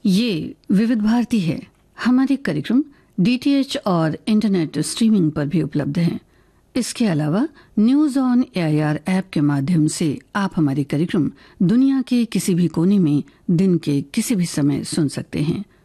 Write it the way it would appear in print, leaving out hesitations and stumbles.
ये विविध भारती है। हमारे कार्यक्रम डीटीएच और इंटरनेट स्ट्रीमिंग पर भी उपलब्ध हैं। इसके अलावा न्यूज ऑन एआईआर ऐप के माध्यम से आप हमारे कार्यक्रम दुनिया के किसी भी कोने में दिन के किसी भी समय सुन सकते हैं।